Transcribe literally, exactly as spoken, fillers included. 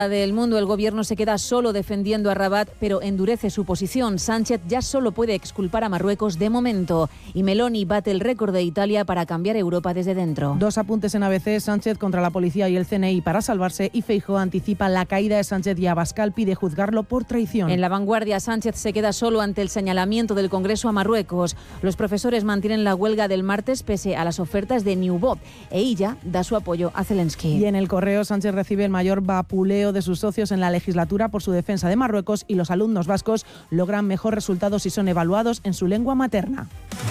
Del mundo, el gobierno se queda solo defendiendo a Rabat, pero endurece su posición. Sánchez ya solo puede exculpar a Marruecos de momento. Y Meloni bate el récord de Italia para cambiar Europa desde dentro. Dos apuntes en A B C: Sánchez contra la policía y el C N I para salvarse, y Feijóo anticipa la caída de Sánchez y Abascal pide juzgarlo por traición. En La Vanguardia, Sánchez se queda solo ante el señalamiento del Congreso a Marruecos. Los profesores mantienen la huelga del martes pese a las ofertas de New Bob, e ella da su apoyo a Zelensky. Y en El Correo, Sánchez recibe el mayor vapuleo de sus socios en la legislatura por su defensa de Marruecos, y los alumnos vascos logran mejor resultado si son evaluados en su lengua materna.